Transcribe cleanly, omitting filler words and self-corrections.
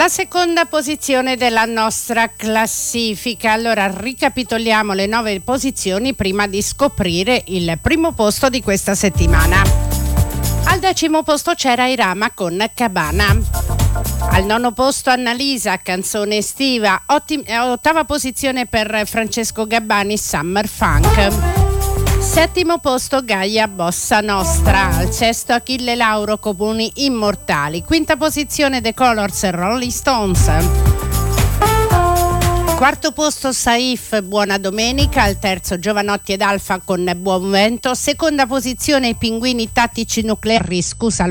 La seconda posizione della nostra classifica. Allora ricapitoliamo le 9 posizioni prima di scoprire il primo posto di questa settimana. Al 10° posto c'era Irama con Cabana. Al 9° posto Annalisa, canzone estiva. 8ª posizione per Francesco Gabbani, Summer Funk. 7° posto Gaia, Bossa Nostra. Al 6° Achille Lauro, Comuni Immortali. 5ª posizione The Colors, Rolling Stones. 4° posto Saif, Buona Domenica. Al 3° Giovanotti ed Alfa con Buon Vento. 2ª posizione i Pinguini Tattici Nucleari, Scusa